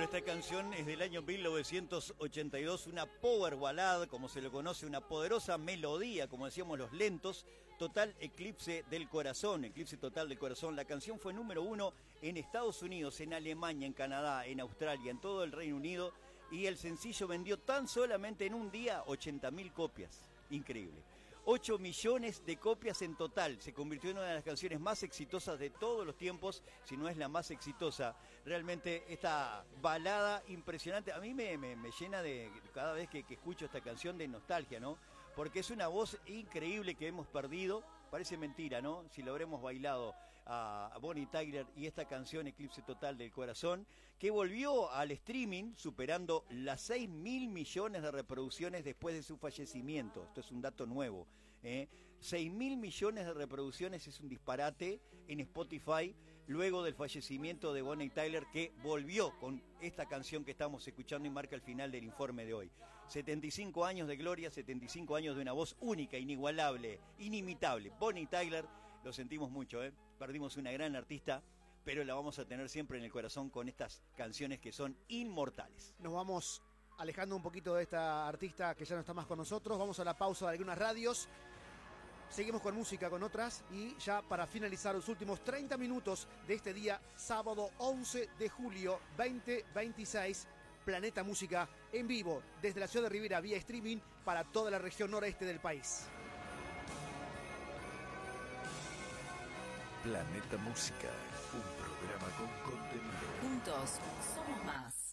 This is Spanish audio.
Bueno, esta canción es del año 1982, una power ballad, como se lo conoce, una poderosa melodía, como decíamos los lentos, total eclipse del corazón, eclipse total del corazón. La canción fue número 1 en Estados Unidos, en Alemania, en Canadá, en Australia, en todo el Reino Unido, y el sencillo vendió tan solamente en un día 80.000 copias. Increíble. 8 millones de copias en total. Se convirtió en una de las canciones más exitosas de todos los tiempos, si no es la más exitosa. Realmente esta balada impresionante, a mí me llena de, cada vez que escucho esta canción, de nostalgia, ¿no? Porque es una voz increíble que hemos perdido. Parece mentira, ¿no? Si lo habremos bailado a Bonnie Tyler y esta canción Eclipse Total del Corazón, que volvió al streaming superando las 6.000 millones de reproducciones después de su fallecimiento. Esto es un dato nuevo. 6.000 millones de reproducciones es un disparate en Spotify luego del fallecimiento de Bonnie Tyler, que volvió con esta canción que estamos escuchando y marca el final del informe de hoy. 75 años de gloria, 75 años de una voz única, inigualable, inimitable. Bonnie Tyler, lo sentimos mucho, perdimos una gran artista, pero la vamos a tener siempre en el corazón con estas canciones que son inmortales. Nos vamos alejando un poquito de esta artista que ya no está más con nosotros. Vamos a la pausa de algunas radios. Seguimos con música, con otras, y ya para finalizar los últimos 30 minutos de este día, sábado 11 de julio 2026, Planeta Música en vivo desde la ciudad de Rivera vía streaming para toda la región noreste del país. Planeta Música, un programa con contenido. Juntos somos más.